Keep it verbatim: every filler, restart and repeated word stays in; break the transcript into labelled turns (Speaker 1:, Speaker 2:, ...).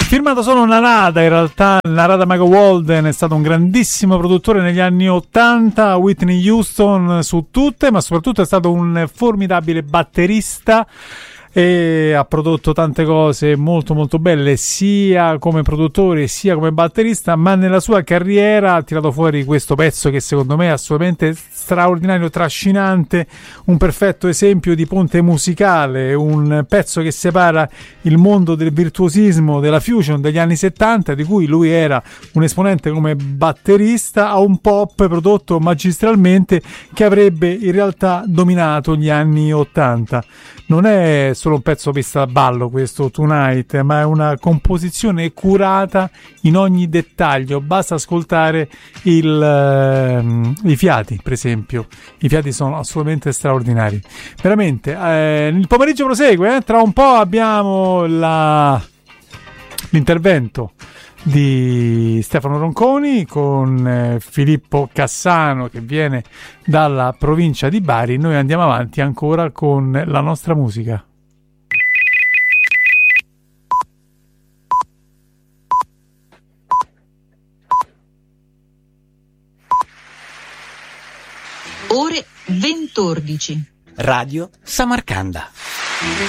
Speaker 1: Firmato solo Narada, in realtà Narada Michael Walden è stato un grandissimo produttore negli anni ottanta, Whitney Houston su tutte, ma soprattutto è stato un formidabile batterista e ha prodotto tante cose molto molto belle sia come produttore sia come batterista, ma nella sua carriera ha tirato fuori questo pezzo che secondo me è assolutamente straordinario, trascinante, un perfetto esempio di ponte musicale, un pezzo che separa il mondo del virtuosismo, della fusion degli anni settanta, di cui lui era un esponente come batterista, a un pop prodotto magistralmente che avrebbe in realtà dominato gli anni ottanta. Non è solo un pezzo vista da ballo questo Tonight, ma è una composizione curata in ogni dettaglio. Basta ascoltare il, uh, i fiati, per esempio. I fiati sono assolutamente straordinari. Veramente, eh, il pomeriggio prosegue, eh? Tra un po' abbiamo la... l'intervento di Stefano Ronconi con eh, Filippo Cassano che viene dalla provincia di Bari. Noi andiamo avanti ancora con la nostra musica.
Speaker 2: Ore ventordici.
Speaker 3: Radio Samarcanda.